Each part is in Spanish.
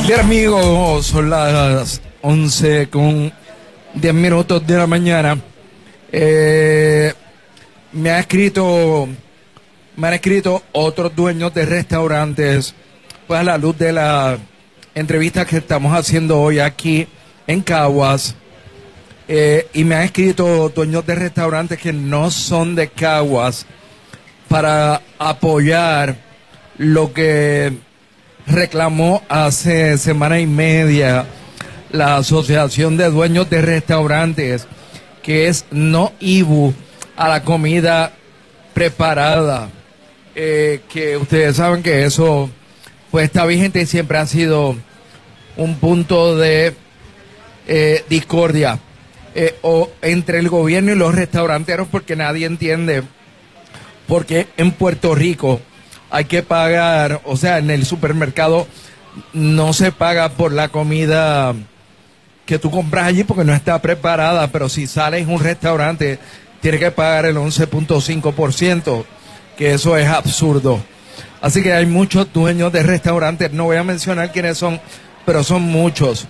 Bien amigos, son las 11:10 de la mañana. Me han escrito otros dueños de restaurantes, pues a la luz de la entrevista que estamos haciendo hoy aquí en Caguas. Y me han escrito dueños de restaurantes que no son de Caguas para apoyar lo que reclamó hace semana y media la Asociación de Dueños de Restaurantes, que es no IBU a la comida preparada. Que ustedes saben que eso pues está vigente y siempre ha sido un punto de discordia o entre el gobierno y los restauranteros, porque nadie entiende por qué en Puerto Rico hay que pagar, o sea, en el supermercado no se paga por la comida que tú compras allí porque no está preparada, pero si sales en un restaurante tienes que pagar el 11.5%, que eso es absurdo. Así que hay muchos dueños de restaurantes, no voy a mencionar quiénes son, pero son muchos.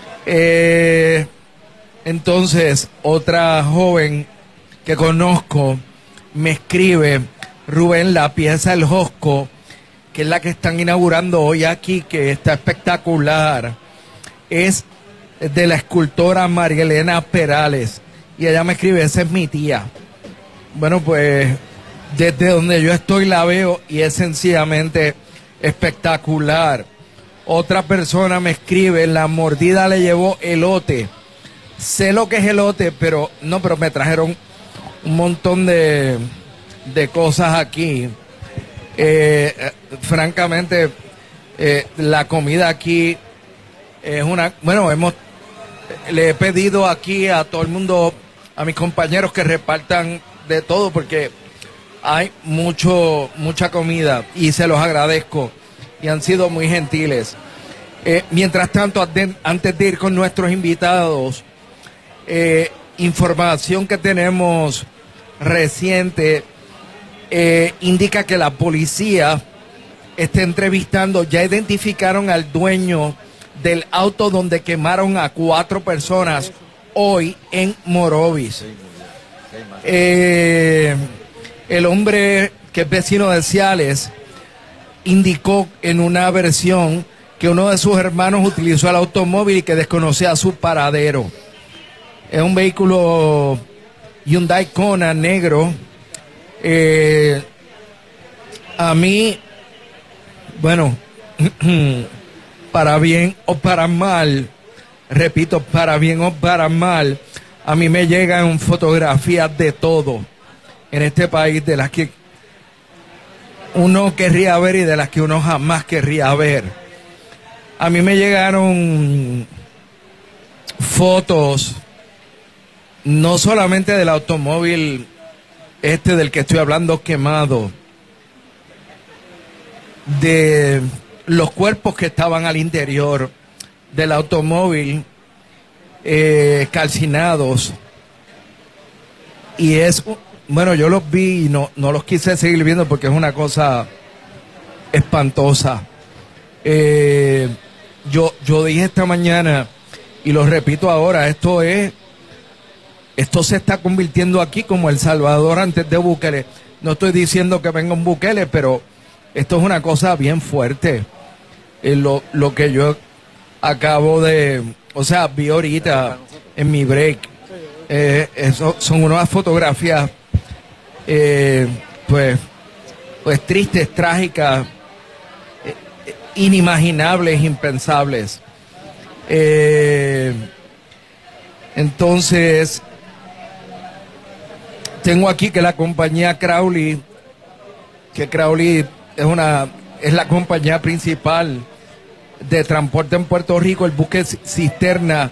Entonces, otra joven que conozco me escribe: Rubén, la pieza El Josco, que es la que están inaugurando hoy aquí, que está espectacular, es de la escultora María Elena Perales. Y ella me escribe: esa es mi tía. Bueno, pues desde donde yo estoy la veo y es sencillamente espectacular. Otra persona me escribe: la mordida le llevó elote. Sé lo que es elote, pero me trajeron un montón de cosas aquí. Francamente, la comida aquí es una... Bueno, le he pedido aquí a todo el mundo, a mis compañeros, que repartan de todo porque hay mucha comida y se los agradezco y han sido muy gentiles. Mientras tanto, antes de ir con nuestros invitados, información que tenemos reciente indica que la policía está entrevistando, ya identificaron al dueño del auto donde quemaron a 4 personas hoy en Morovis. El hombre, que es vecino de Ciales, indicó en una versión que uno de sus hermanos utilizó el automóvil y que desconocía su paradero. Es un vehículo Hyundai Kona negro. A mí, bueno, para bien o para mal, repito, para bien o para mal, a mí me llegan fotografías de todo en este país, de las que uno querría ver y de las que uno jamás querría ver. A mí me llegaron fotos no solamente del automóvil del que estoy hablando quemado, de los cuerpos que estaban al interior del automóvil calcinados. Y bueno, yo los vi y no los quise seguir viendo porque es una cosa espantosa. Yo dije esta mañana y lo repito ahora: esto se está convirtiendo aquí como El Salvador antes de Bukele. No estoy diciendo que venga un Bukele, pero esto es una cosa bien fuerte. Lo que yo acabo de... O sea, vi ahorita en mi break. Eso son unas fotografías pues tristes, trágicas, inimaginables, impensables. Entonces, tengo aquí que la compañía Crowley, es la compañía principal de transporte en Puerto Rico, el buque cisterna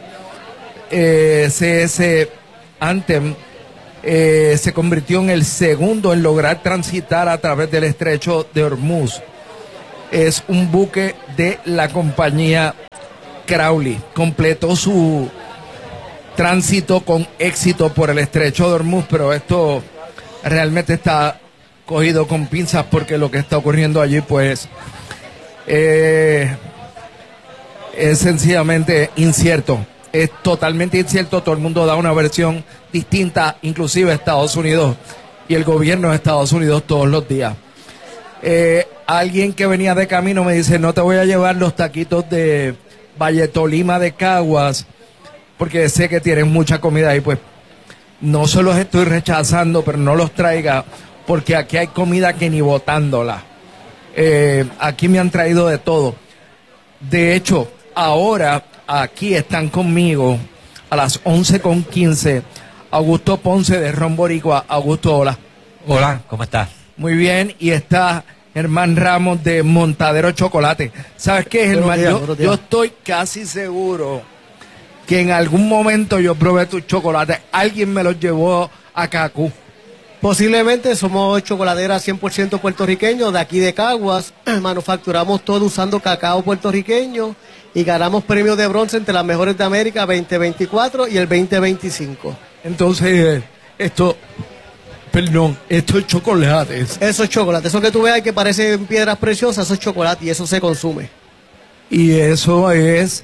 CS Anthem, se convirtió en el segundo en lograr transitar a través del estrecho de Hormuz. Es un buque de la compañía Crowley. Completó su tránsito con éxito por el estrecho de Hormuz, pero esto realmente está cogido con pinzas porque lo que está ocurriendo allí pues es sencillamente incierto. Es totalmente incierto, todo el mundo da una versión distinta, inclusive Estados Unidos y el gobierno de Estados Unidos todos los días. Alguien que venía de camino me dice, no te voy a llevar los taquitos de Valle Tolima de Caguas, porque sé que tienen mucha comida ahí. Pues no se los estoy rechazando, pero no los traiga, porque aquí hay comida que ni botándola. Aquí me han traído de todo. De hecho, ahora aquí están conmigo a las 11:15 Augusto Ponce de Ron Boricua. Augusto, hola. Hola, ¿cómo estás? Muy bien, y está Germán Ramos de Montadero Chocolate. ¿Sabes qué, Germán? Yo estoy casi seguro que en algún momento yo probé tus chocolates. Alguien me los llevó a Cacú. Posiblemente somos chocolateras 100% puertorriqueños de aquí de Caguas. Manufacturamos todo usando cacao puertorriqueño y ganamos premios de bronce entre las mejores de América 2024 y el 2025. Entonces, estos chocolates. Esos chocolates, eso que tú veas que parecen piedras preciosas, esos chocolates, y eso se consume. Y eso es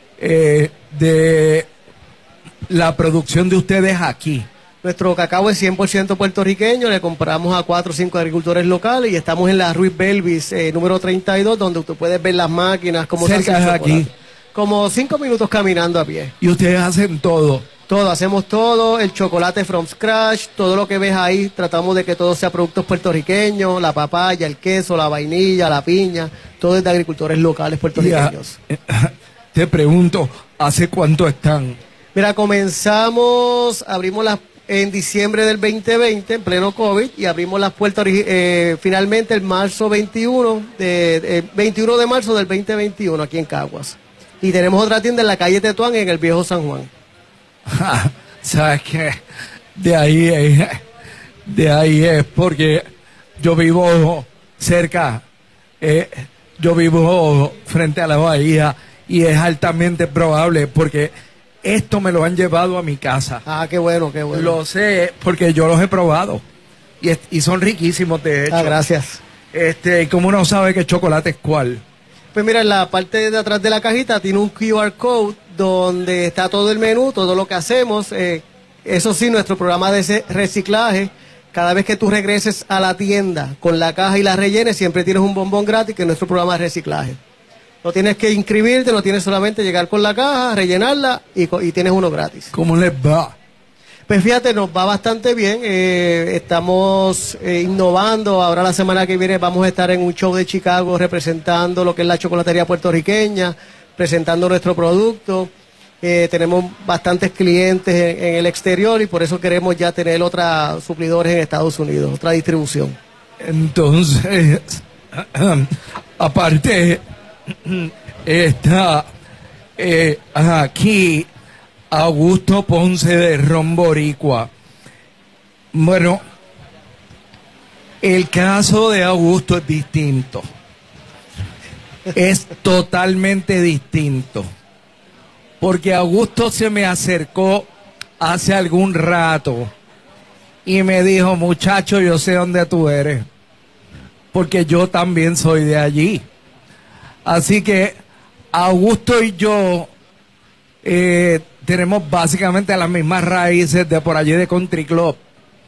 de la producción de ustedes aquí. Nuestro cacao es 100% puertorriqueño, le compramos a 4 o 5 agricultores locales y estamos en la Ruiz Belvis, número 32, donde tú puedes ver las máquinas, cómo se hace el chocolate. Aquí. Como 5 minutos caminando a pie. Y ustedes hacen todo. Todo, hacemos todo, el chocolate from scratch, todo lo que ves ahí, tratamos de que todo sea productos puertorriqueños, la papaya, el queso, la vainilla, la piña, todo es de agricultores locales puertorriqueños. Te pregunto, ¿hace cuánto están? Mira, abrimos en diciembre del 2020, en pleno COVID, y abrimos las puertas finalmente el 21 de marzo del 2021 aquí en Caguas. Y tenemos otra tienda en la calle Tetuán, en el Viejo San Juan. ¿Sabes qué? De ahí es porque yo vivo cerca, yo vivo frente a la bahía y es altamente probable porque esto me lo han llevado a mi casa. Ah, qué bueno, qué bueno. Lo sé porque yo los he probado y son riquísimos, de hecho. Ah, gracias. ¿Cómo uno sabe qué chocolate es cuál? Pues mira, en la parte de atrás de la cajita tiene un QR code donde está todo el menú, todo lo que hacemos. Eso sí, nuestro programa de reciclaje, cada vez que tú regreses a la tienda con la caja y la rellenes, siempre tienes un bombón gratis, que es nuestro programa de reciclaje. No tienes que inscribirte, no tienes solamente llegar con la caja, rellenarla y tienes uno gratis. ¿Cómo les va? Pues fíjate, nos va bastante bien. Estamos innovando. Ahora la semana que viene vamos a estar en un show de Chicago representando lo que es la chocolatería puertorriqueña, presentando nuestro producto. Tenemos bastantes clientes en el exterior y por eso queremos ya tener otros suplidores en Estados Unidos, otra distribución. Entonces, aparte, está aquí Augusto Ponce de Ron Boricua. Bueno, el caso de Augusto es distinto. Es totalmente distinto. Porque Augusto se me acercó hace algún rato y me dijo, muchacho, yo sé dónde tú eres. Porque yo también soy de allí. Así que Augusto y yo tenemos básicamente las mismas raíces de por allí de Country Club.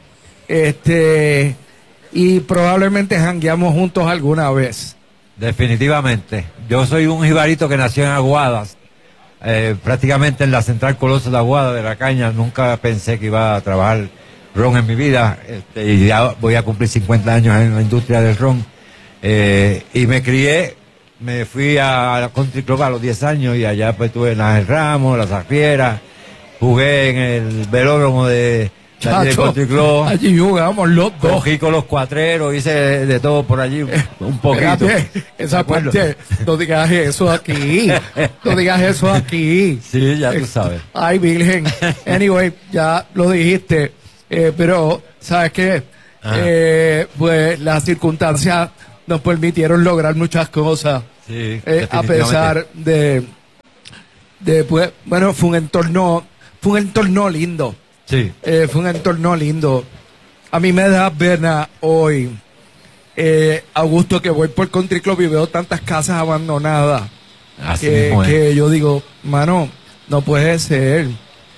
Y probablemente jangueamos juntos alguna vez. Definitivamente. Yo soy un jibarito que nació en Aguadas, prácticamente en la Central Coloso de Aguadas de la Caña. Nunca pensé que iba a trabajar ron en mi vida, y ya voy a cumplir 50 años en la industria del ron. Y me fui a la Country Club a los 10 años y allá pues estuve en Ángel Ramos, la Zafriera, jugué en el velódromo de Country Club. Allí jugamos los dos. Cogí con los cuatreros, hice de todo por allí un poquito. Esa parte, no digas eso aquí. No digas eso aquí. Sí, ya tú sabes. Ay, Virgen. Anyway, ya lo dijiste. Pero, ¿sabes qué? Pues las circunstancias nos permitieron lograr muchas cosas. Sí, a pesar de pues, bueno, fue un entorno lindo. Sí. Fue un entorno lindo. A mí me da pena hoy, Augusto, que voy por Country Club y veo tantas casas abandonadas. Así mismo es. que yo digo, mano, no puede ser.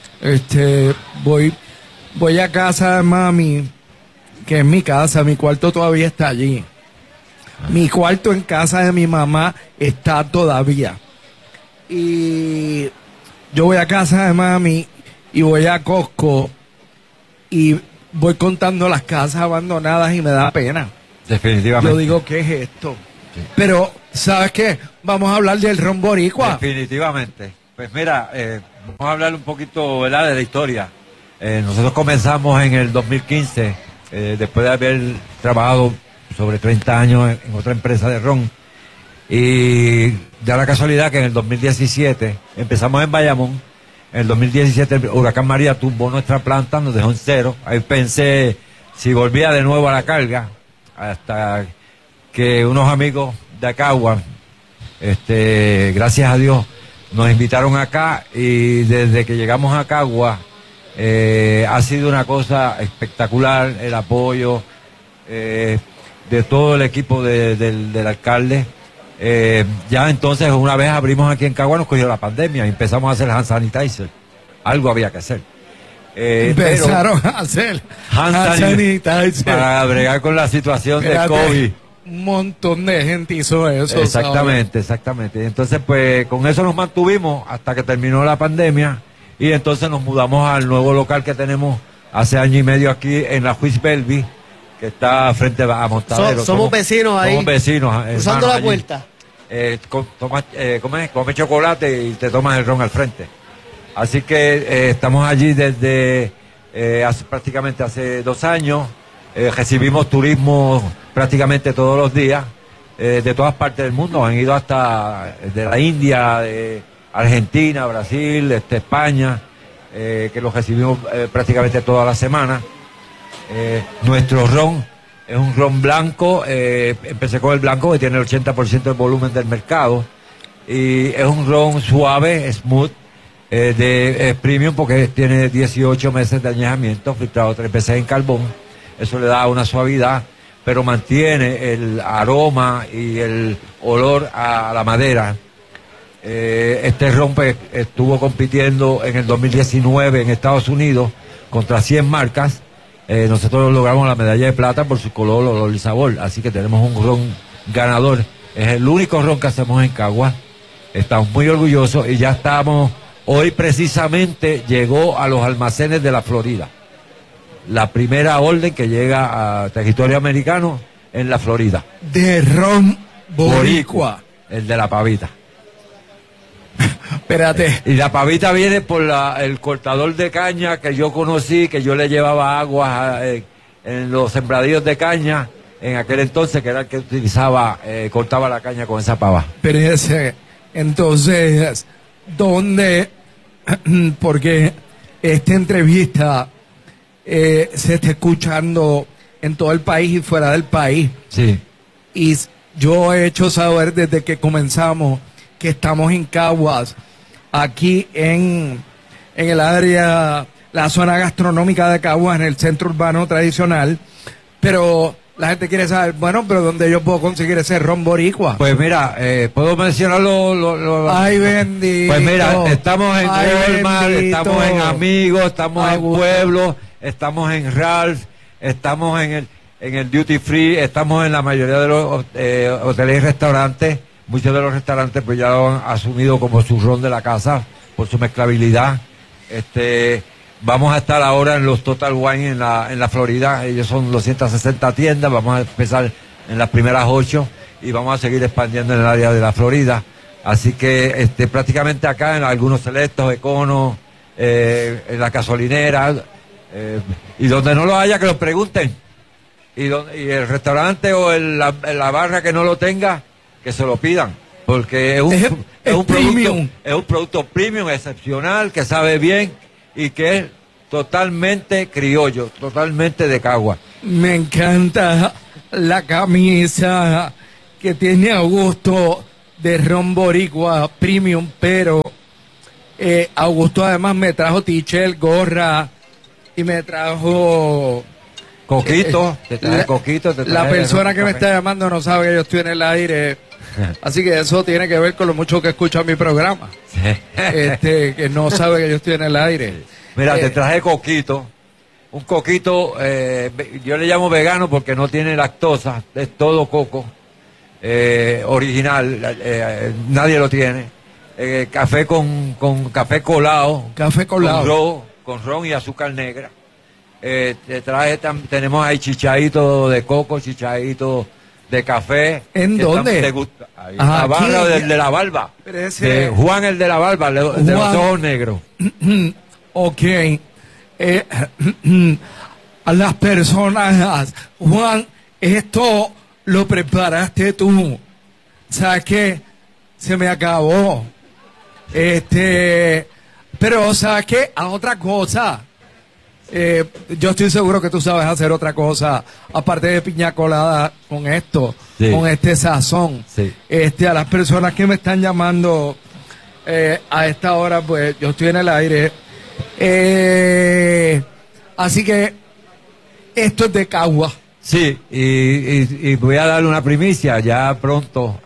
Voy a casa de mami, que es mi casa, mi cuarto todavía está allí. Mi cuarto en casa de mi mamá está todavía. Y yo voy a casa de mami y voy a Costco y voy contando las casas abandonadas y me da pena. Definitivamente. Yo digo, ¿qué es esto? Sí. Pero, ¿sabes qué? Vamos a hablar del ron boricua. Definitivamente. Pues mira, vamos a hablar un poquito, ¿verdad?, de la historia. Nosotros comenzamos en el 2015, después de haber trabajado sobre 30 años en otra empresa de ron. Y da la casualidad que en el 2017 empezamos en Bayamón. En el 2017 el huracán María tumbó nuestra planta, nos dejó en cero. Ahí pensé si volvía de nuevo a la carga, hasta que unos amigos de Acagua, gracias a Dios, nos invitaron acá, y desde que llegamos a Acagua ha sido una cosa espectacular el apoyo de todo el equipo del alcalde. Ya entonces, una vez abrimos aquí en Cagua, nos cogió la pandemia y empezamos a hacer hand sanitizer. Algo había que hacer. Empezaron a hacer hand sanitizer para bregar con la situación de Espérate, COVID. un montón de gente hizo eso. Exactamente, exactamente. Entonces, pues, con eso nos mantuvimos hasta que terminó la pandemia, y entonces nos mudamos al nuevo local que tenemos hace año y medio aquí en la Juiz Belvi, que está frente a Montadero. Somos vecinos ahí. Somos vecinos. Cruzando hermanos, la allí. puerta. Come chocolate y te tomas el ron al frente. Así que estamos allí desde prácticamente hace 2 años. Recibimos turismo prácticamente todos los días, de todas partes del mundo. Han ido hasta de la India, de Argentina, Brasil, España, que los recibimos prácticamente toda la semana. Nuestro ron es un ron blanco. Empecé con el blanco, que tiene el 80% del volumen del mercado, y es un ron suave, smooth, de premium, porque tiene 18 meses de añejamiento, filtrado 3 veces en carbón. Eso le da una suavidad, pero mantiene el aroma y el olor a la madera. Este ron, pues, estuvo compitiendo en el 2019 en Estados Unidos contra 100 marcas. Nosotros logramos la medalla de plata por su color, olor y sabor. Así que tenemos un ron ganador. Es el único ron que hacemos en Cagua. Estamos muy orgullosos, y ya estamos, hoy precisamente llegó a los almacenes de la Florida. La primera orden que llega a territorio americano en la Florida. De ron boricua. El de la pavita. Espérate. Y la pavita viene por el cortador de caña que yo conocí, que yo le llevaba agua en los sembradíos de caña en aquel entonces, que era el que utilizaba, cortaba la caña con esa pava. Espérese. Entonces, ¿dónde? Porque esta entrevista se está escuchando en todo el país y fuera del país. Sí. Y yo he hecho saber desde que comenzamos que estamos en Caguas, aquí en el área, la zona gastronómica de Caguas, en el centro urbano tradicional, pero la gente quiere saber, bueno, pero ¿dónde yo puedo conseguir ese ron boricua? Pues mira, ¿puedo mencionarlo? Ay, bendito. Pues mira, estamos en Ay, Walmart, bendito. estamos en Amigos, estamos Ay, en gusto. Pueblo, estamos en Ralph, estamos en el Duty Free, estamos en la mayoría de los hoteles y restaurantes. Muchos de los restaurantes pues ya lo han asumido como su ron de la casa por su mezclabilidad. Vamos a estar ahora en los Total Wine en la Florida. Ellos son 260 tiendas. Vamos a empezar en las primeras 8 y vamos a seguir expandiendo en el área de la Florida. Así que prácticamente acá en algunos selectos, Econo, en la gasolinera, y donde no lo haya, que lo pregunten. Y el restaurante o la barra que no lo tenga, que se lo pidan, porque es un producto premium, excepcional, que sabe bien y que es totalmente criollo, totalmente de Cagua. Me encanta la camisa que tiene Augusto de ron boricua premium, pero Augusto además me trajo t-shirt, gorra, y me trajo Coquito, te trae coquito, te trae la persona que me café. está llamando no sabe que yo estoy en el aire. Así que eso tiene que ver con lo mucho que escucha mi programa. Que no sabe que yo estoy en el aire. Mira, te traje coquito. Un coquito, yo le llamo vegano porque no tiene lactosa, es todo coco. Original, nadie lo tiene. Café con café colado. Café colado. Con ron y azúcar negra. Te traje, tenemos ahí chichadito de coco, chichadito de café. ¿En dónde? ¿Te gusta? Ahí, la barra de la barba. De Juan el de la barba, de los ojos negros. Ok. A las personas, Juan, esto lo preparaste tú. ¿Sabes qué? Se me acabó. Pero ¿sabes qué? A otra cosa. Yo estoy seguro que tú sabes hacer otra cosa, aparte de piña colada con esto, sí, con este sazón. Sí. A las personas que me están llamando a esta hora, pues yo estoy en el aire. Así que esto es de Cagua. Sí, y voy a darle una primicia, ya pronto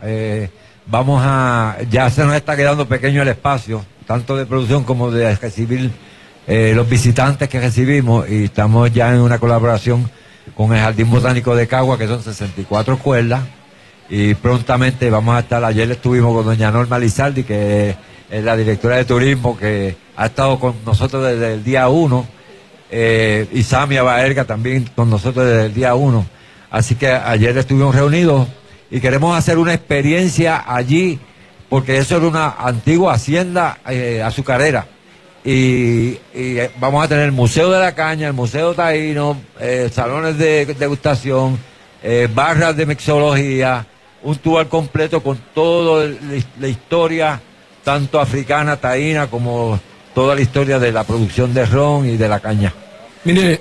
ya se nos está quedando pequeño el espacio, tanto de producción como de recibir los visitantes que recibimos, y estamos ya en una colaboración con el Jardín Botánico de Cagua, que son 64 escuelas, y prontamente vamos a estar, ayer estuvimos con doña Norma Lizaldi, que es la directora de turismo, que ha estado con nosotros desde el día 1, y Samia Baerga también con nosotros desde el día 1, así que ayer estuvimos reunidos y queremos hacer una experiencia allí, porque eso era una antigua hacienda azucarera. Y vamos a tener el Museo de la Caña, el Museo Taíno, salones de degustación, barras de mixología, un tour completo con toda la historia, tanto africana, taína, como toda la historia de la producción de ron y de la caña. Mire,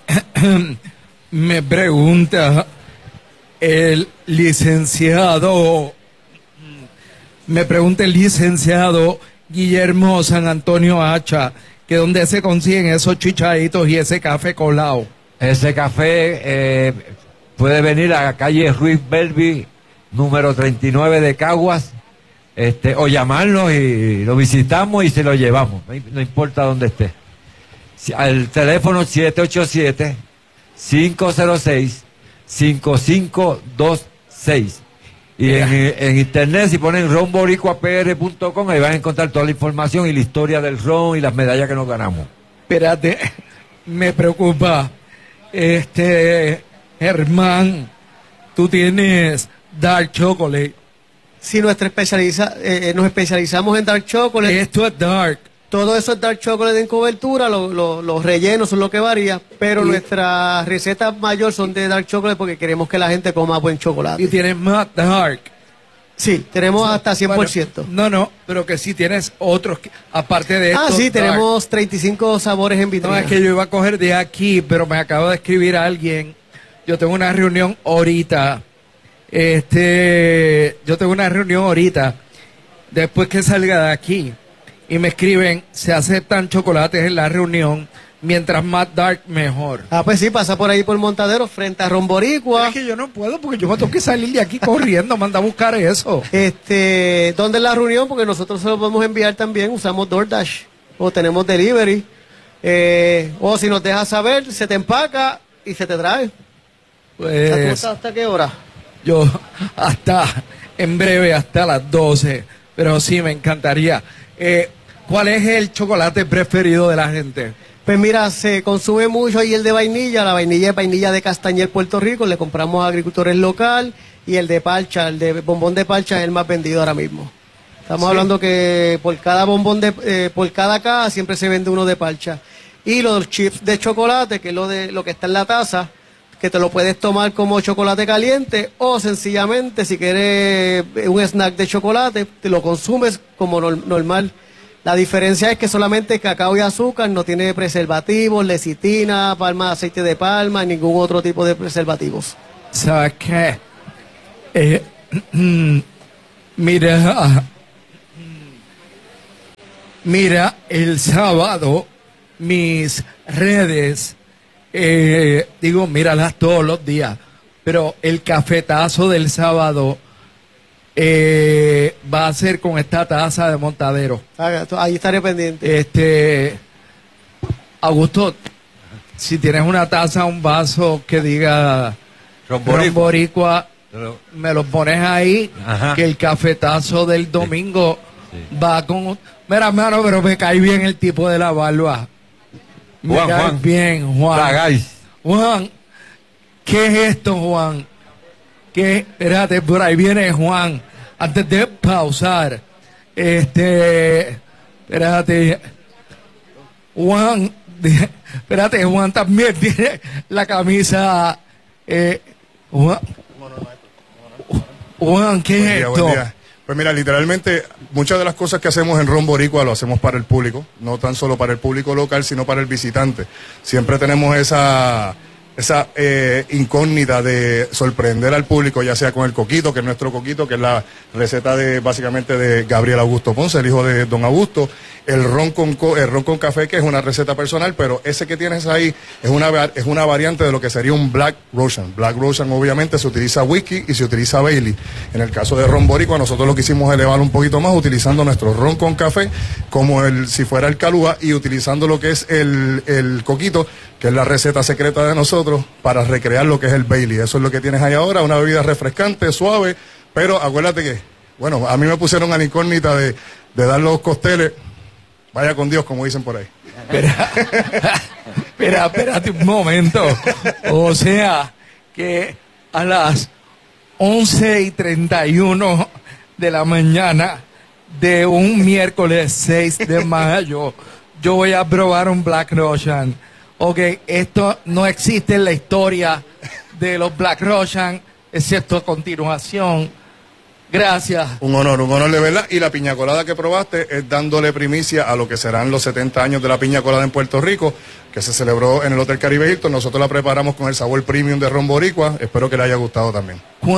me pregunta el licenciado Guillermo San Antonio Hacha, que dónde se consiguen esos chichaditos y ese café colado. Ese café puede venir a la calle Ruiz Belvi, número 39 de Caguas, o llamarnos y lo visitamos y se lo llevamos, no importa dónde esté. Al teléfono 787-506-5526. Y en internet, si ponen ronboricuapr.com, ahí van a encontrar toda la información y la historia del ron y las medallas que nos ganamos. Espérate, me preocupa. Germán, tú tienes dark chocolate. Sí, nos especializamos en dark chocolate. Esto es dark. Todo eso es dark chocolate en cobertura, los rellenos son lo que varía, pero nuestras recetas mayor son de dark chocolate porque queremos que la gente coma buen chocolate. Y tienes más dark. Sí, tenemos hasta 100%. Bueno, no, pero que sí tienes otros, aparte de esto. Sí, dark. Tenemos 35 sabores en vitrina. No, es que yo iba a coger de aquí, pero me acabo de escribir a alguien. Yo tengo una reunión ahorita. Después que salga de aquí. Y me escriben, se aceptan chocolates en la reunión, mientras más dark, mejor. Pues sí, pasa por ahí por Montadero, frente a Romboricua. Es que yo no puedo, porque yo tengo que salir de aquí corriendo, manda a buscar eso. ¿Dónde es la reunión? Porque nosotros se lo podemos enviar también, usamos DoorDash, o tenemos delivery, o si nos dejas saber, se te empaca y se te trae. Pues, ¿Hasta qué hora? Yo en breve, hasta las 12, pero sí, me encantaría. ¿Cuál es el chocolate preferido de la gente? Pues mira, se consume mucho ahí el de vainilla. La vainilla es vainilla de Castañer, Puerto Rico. Le compramos a agricultores local. Y el de parcha, el de bombón de parcha es el más vendido ahora mismo. Estamos hablando que por cada por cada caja siempre se vende uno de parcha. Y los chips de chocolate, que es lo que está en la taza, que te lo puedes tomar como chocolate caliente, o sencillamente si quieres un snack de chocolate, te lo consumes como normal. La diferencia es que solamente cacao y azúcar, no tiene preservativos, lecitina, palma de aceite de palma, ningún otro tipo de preservativos. ¿Sabes qué? Mira, el sábado mis redes, míralas todos los días, pero el cafetazo del sábado va a ser con esta taza de Montadero. Ahí estaré pendiente. Augusto, si tienes una taza, un vaso que diga Ron Ron Boricua. Boricua, me lo pones ahí, Ajá. que el cafetazo del domingo va con... Mira, hermano, pero me cae bien el tipo de la barba. Me Juan, cae Juan. bien, Juan. Tragáis. Juan, ¿qué es esto, Juan? ¿Qué? Espérate, por ahí viene Juan. Antes de pausar, espérate, Juan, espérate, Juan también tiene la camisa, Juan, ¿qué Buen es día, esto? buen día. Pues mira, literalmente muchas de las cosas que hacemos en Ron Boricua lo hacemos para el público, no tan solo para el público local, sino para el visitante. Siempre tenemos esa incógnita de sorprender al público, ya sea con el coquito, que es nuestro coquito, que es la receta de básicamente de Gabriel Augusto Ponce, el hijo de Don Augusto, el ron con café, que es una receta personal, pero ese que tienes ahí es una variante de lo que sería un Black Russian. Black Russian obviamente se utiliza whisky y se utiliza Bailey. En el caso de Ron Boricua, nosotros lo quisimos elevar un poquito más utilizando nuestro ron con café, como si fuera el Calúa, y utilizando lo que es el coquito, que es la receta secreta de nosotros, para recrear lo que es el Bailey. Eso es lo que tienes ahí ahora, una bebida refrescante, suave, pero acuérdate que, bueno, a mí me pusieron a la incógnita de dar los costeles, vaya con Dios, como dicen por ahí. Espérate un momento. O sea, que a las 11:31 de la mañana de un miércoles 6 de mayo, yo voy a probar un Black Russian. Ok, esto no existe en la historia de los Black Russian, excepto a continuación. Gracias. Un honor de verdad. Y la piña colada que probaste es dándole primicia a lo que serán los 70 años de la piña colada en Puerto Rico, que se celebró en el Hotel Caribe Hilton. Nosotros la preparamos con el sabor premium de Ron Boricua. Espero que le haya gustado también.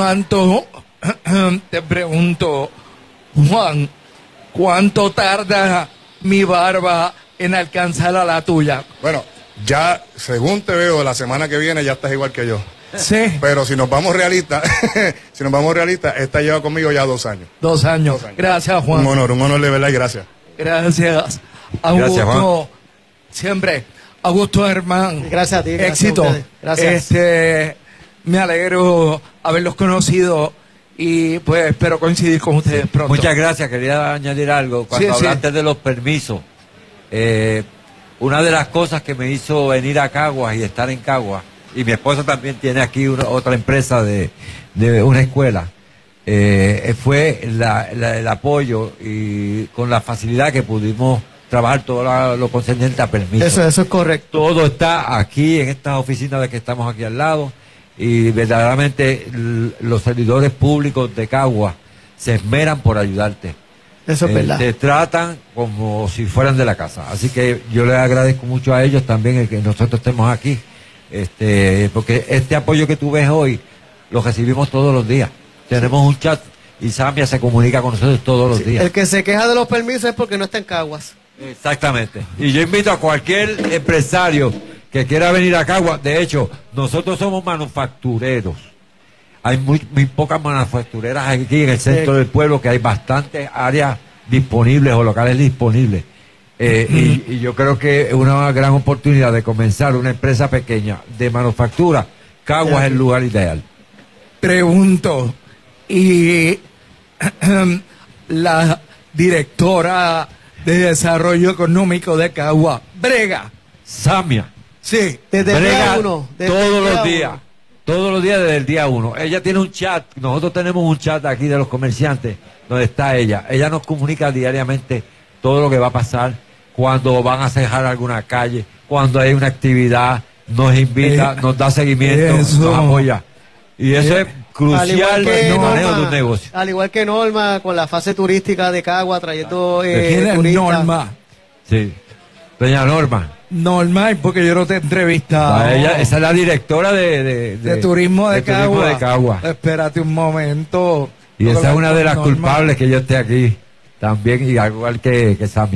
Te pregunto, Juan, ¿cuánto tarda mi barba en alcanzar a la tuya? Bueno, ya, según te veo, la semana que viene ya estás igual que yo. Sí. Pero si nos vamos realistas, esta lleva conmigo ya 2 años. 2 años. 2 años. Gracias, Juan. Un honor de verdad y gracias. Gracias. Augusto, Gracias, Juan. siempre. Augusto Germán. Gracias a ti. Gracias Éxito. a ustedes. Gracias. Me alegro haberlos conocido y pues espero coincidir con ustedes pronto. Muchas gracias, quería añadir algo. Cuando Sí, sí. hablaste de los permisos, una de las cosas que me hizo venir a Caguas y estar en Caguas, y mi esposa también tiene aquí otra empresa de una escuela, fue el apoyo y con la facilidad que pudimos trabajar todo lo concerniente a permisos. Eso es correcto. Todo está aquí en estas oficinas de que estamos aquí al lado, y verdaderamente los servidores públicos de Caguas se esmeran por ayudarte. Eso es verdad. Te tratan como si fueran de la casa. Así que yo les agradezco mucho a ellos también el que nosotros estemos aquí. Porque este apoyo que tú ves hoy lo recibimos todos los días. Tenemos un chat y Samia se comunica con nosotros todos los días. El que se queja de los permisos es porque no está en Caguas. Exactamente. Y yo invito a cualquier empresario que quiera venir a Caguas. De hecho, nosotros somos manufactureros. Hay muy pocas manufactureras aquí en el centro del pueblo, que hay bastantes áreas disponibles o locales disponibles. Y yo creo que es una gran oportunidad de comenzar una empresa pequeña de manufactura. Caguas es el lugar ideal. Pregunto, y la directora de Desarrollo Económico de Caguas, Brega. Samia. Sí. Desde el Brega día 1. todos los días desde el día 1. Ella tiene un chat, nosotros tenemos un chat aquí de los comerciantes, donde está ella. Ella nos comunica diariamente todo lo que va a pasar, cuando van a cerrar alguna calle, cuando hay una actividad, nos invita, nos da seguimiento, eso. nos apoya. Y eso es crucial en el manejo de un negocio. Al igual que Norma, con la fase turística de Cagua, trayendo ¿Quién es turistas. Norma? Sí. Doña Norma. Norma, porque yo no te he entrevistado. Esa es la directora de turismo de Caguas. Caguas. Espérate un momento. Y esa es una de las Norma. culpables que yo esté aquí también, y al igual que Sammy.